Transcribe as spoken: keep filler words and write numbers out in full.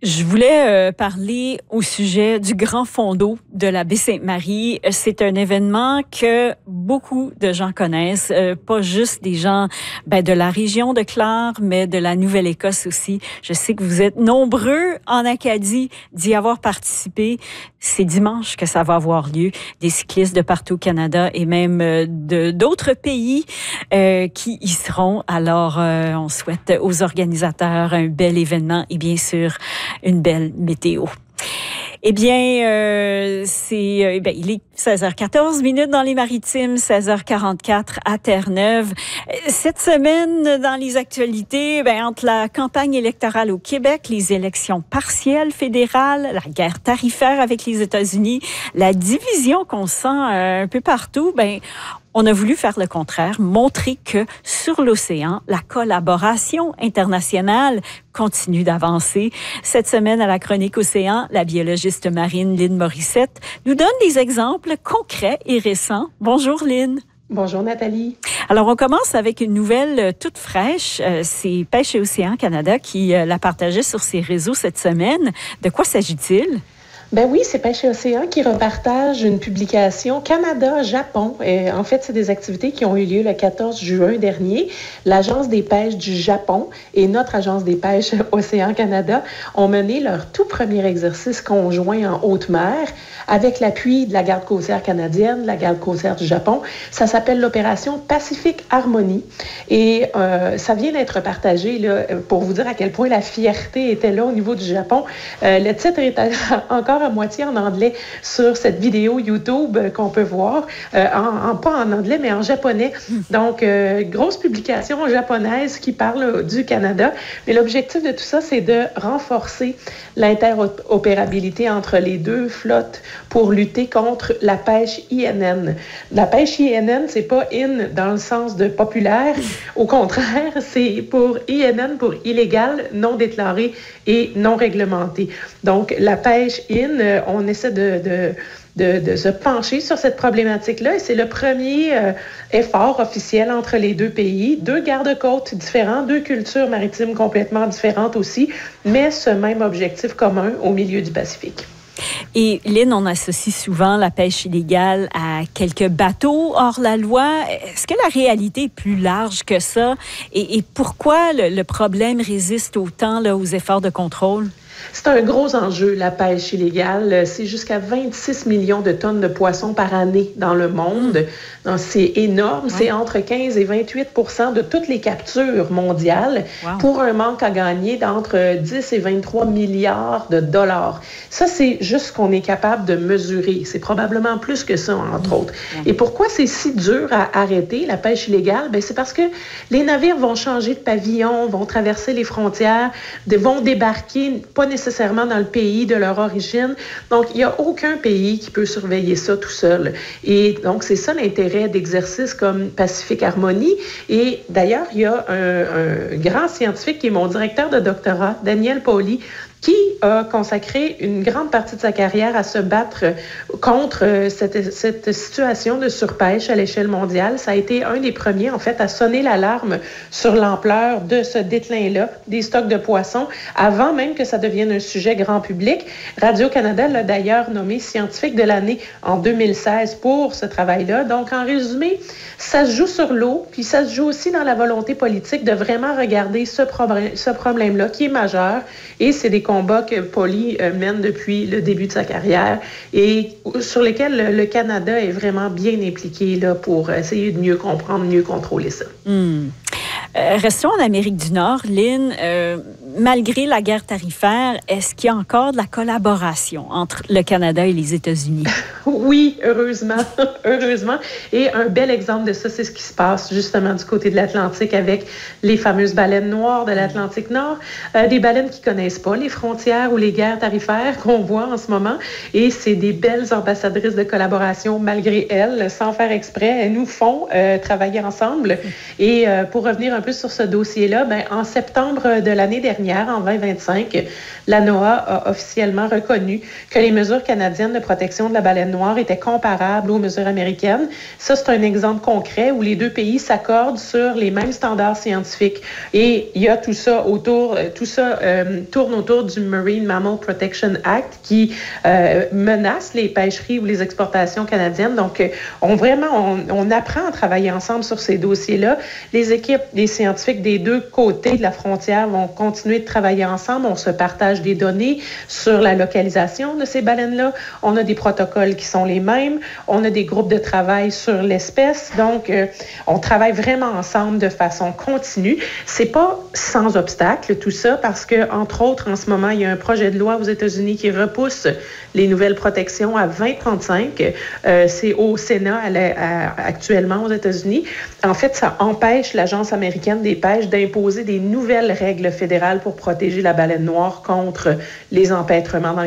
Je voulais euh, parler au sujet du Grand Fond d'eau de la baie Sainte-Marie. C'est un événement que beaucoup de gens connaissent, euh, pas juste des gens ben, de la région de Clare, mais de la Nouvelle-Écosse aussi. Je sais que vous êtes nombreux en Acadie d'y avoir participé. C'est dimanche que ça va avoir lieu. Des cyclistes de partout au Canada et même euh, de d'autres pays euh, qui y seront. Alors, euh, on souhaite aux organisateurs un bel événement et bien sûr, une belle météo. Eh bien, euh, c'est, euh, ben, il est seize heures quatorze minutes dans les Maritimes, seize heures quarante-quatre à Terre-Neuve. Cette semaine, dans les actualités, ben, entre la campagne électorale au Québec, les élections partielles fédérales, la guerre tarifaire avec les États-Unis, la division qu'on sent euh, un peu partout, ben, on a voulu faire le contraire, montrer que sur l'océan, la collaboration internationale continue d'avancer. Cette semaine, à la chronique Océan, la biologiste marine Lynne Morissette nous donne des exemples concrets et récents. Bonjour Lynne. Bonjour Nathalie. Alors, on commence avec une nouvelle toute fraîche. C'est Pêche et Océan Canada qui l'a partagée sur ses réseaux cette semaine. De quoi s'agit-il? Ben oui, c'est Pêche et Océan qui repartage une publication Canada-Japon. Et en fait, c'est des activités qui ont eu lieu le quatorze juin dernier. L'Agence des pêches du Japon et notre Agence des pêches Océan Canada ont mené leur tout premier exercice conjoint en haute mer avec l'appui de la Garde côtière canadienne, de la Garde côtière du Japon. Ça s'appelle l'opération Pacific Harmony. Et euh, ça vient d'être partagé là, pour vous dire à quel point la fierté était là au niveau du Japon. Euh, le titre est encore à moitié en anglais sur cette vidéo YouTube euh, qu'on peut voir, euh, en, en, pas en anglais, mais en japonais. Donc, euh, grosse publication japonaise qui parle du Canada. Mais l'objectif de tout ça, c'est de renforcer l'interopérabilité entre les deux flottes pour lutter contre la pêche I N N. La pêche I N N, c'est pas in dans le sens de populaire. Au contraire, c'est pour I N N, pour illégal, non déclaré et non réglementé. Donc, la pêche in, on essaie de, de, de, de se pencher sur cette problématique-là et c'est le premier euh, effort officiel entre les deux pays. Deux gardes-côtes différents, deux cultures maritimes complètement différentes aussi, mais ce même objectif commun au milieu du Pacifique. Et Lynne, on associe souvent la pêche illégale à quelques bateaux hors la loi. Est-ce que la réalité est plus large que ça? Et, et pourquoi le, le problème résiste autant là, aux efforts de contrôle? C'est un gros enjeu, la pêche illégale. C'est jusqu'à vingt-six millions de tonnes de poissons par année dans le monde. Donc, c'est énorme. Ouais. C'est entre quinze et vingt-huit pour cent de toutes les captures mondiales wow. pour un manque à gagner d'entre dix et vingt-trois milliards de dollars. Ça, c'est juste ce qu'on est capable de mesurer. C'est probablement plus que ça, entre mmh. autres. Mmh. Et pourquoi c'est si dur à arrêter, la pêche illégale? Bien, c'est parce que les navires vont changer de pavillon, vont traverser les frontières, vont débarquer, pas nécessairement dans le pays de leur origine. Donc, il n'y a aucun pays qui peut surveiller ça tout seul. Et donc, c'est ça l'intérêt d'exercices comme Pacific Harmony. Et d'ailleurs, il y a un, un grand scientifique qui est mon directeur de doctorat, Daniel Pauly, qui a consacré une grande partie de sa carrière à se battre contre cette, cette situation de surpêche à l'échelle mondiale. Ça a été un des premiers, en fait, à sonner l'alarme sur l'ampleur de ce déclin-là des stocks de poissons, avant même que ça devienne un sujet grand public. Radio-Canada l'a d'ailleurs nommé scientifique de l'année en deux mille seize pour ce travail-là. Donc, en résumé, ça se joue sur l'eau, puis ça se joue aussi dans la volonté politique de vraiment regarder ce, problème, ce problème-là qui est majeur, et c'est des combats que Pauly mène depuis le début de sa carrière et sur lesquels le, le Canada est vraiment bien impliqué là, pour essayer de mieux comprendre, mieux contrôler ça. Mmh. Euh, restons en Amérique du Nord, Lynne. Euh, malgré la guerre tarifaire, est-ce qu'il y a encore de la collaboration entre le Canada et les États-Unis? Oui, heureusement, heureusement. Et un bel exemple de ça, c'est ce qui se passe justement du côté de l'Atlantique avec les fameuses baleines noires de l'Atlantique Nord. Euh, des baleines qui connaissent pas les frontières ou les guerres tarifaires qu'on voit en ce moment. Et c'est des belles ambassadrices de collaboration malgré elles, sans faire exprès. Elles nous font euh, travailler ensemble. Et euh, pour revenir un peu sur ce dossier-là, ben, en septembre de l'année dernière, dernière, en vingt vingt-cinq, la NOAA a officiellement reconnu que les mesures canadiennes de protection de la baleine noire étaient comparables aux mesures américaines. Ça, c'est un exemple concret où les deux pays s'accordent sur les mêmes standards scientifiques. Et il y a tout ça autour, tout ça euh, tourne autour du Marine Mammal Protection Act qui euh, menace les pêcheries ou les exportations canadiennes. Donc, on vraiment, on, on apprend à travailler ensemble sur ces dossiers-là. Les équipes, les scientifiques des deux côtés de la frontière vont continuer de travailler ensemble. On se partage des données sur la localisation de ces baleines-là. On a des protocoles qui sont les mêmes. On a des groupes de travail sur l'espèce. Donc, euh, on travaille vraiment ensemble de façon continue. C'est pas sans obstacle tout ça parce que, entre autres, en ce moment, il y a un projet de loi aux États-Unis qui repousse les nouvelles protections à vingt trente-cinq. Euh, c'est au Sénat à la, à, actuellement aux États-Unis. En fait, ça empêche l'Agence américaine des pêches d'imposer des nouvelles règles fédérales pour protéger la baleine noire contre les empêtrements dans